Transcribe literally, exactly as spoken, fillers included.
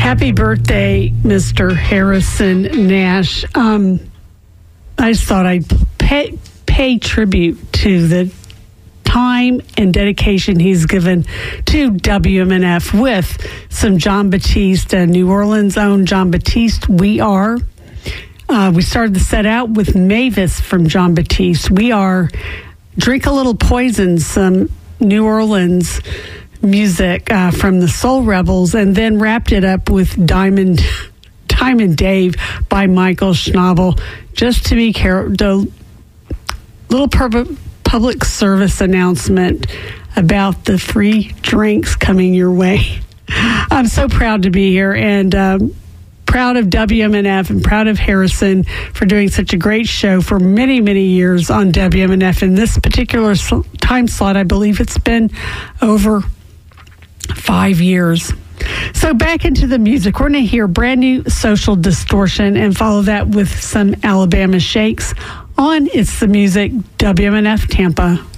Happy birthday, Mister Harrison Nash. Um, I just thought I'd pay, pay tribute to the time and dedication he's given to W M N F with some Jon Batiste, uh, New Orleans' own Jon Batiste, We Are. Uh, we started the set out with Mavis from Jon Batiste. We Are. Drink a Little Poison, some New Orleans music uh, from the Soul Rebels, and then wrapped it up with Diamond Diamond Dave by Michael Schnabel. Just to be careful, the little pub- public service announcement about the free drinks coming your way. I'm so proud to be here, and um, proud of W M N F and proud of Harrison for doing such a great show for many, many years on W M N F. In this particular time slot, I believe it's been over five years. So back into the music. We're going to hear brand new Social Distortion and follow that with some Alabama Shakes on It's the Music, W M N F Tampa.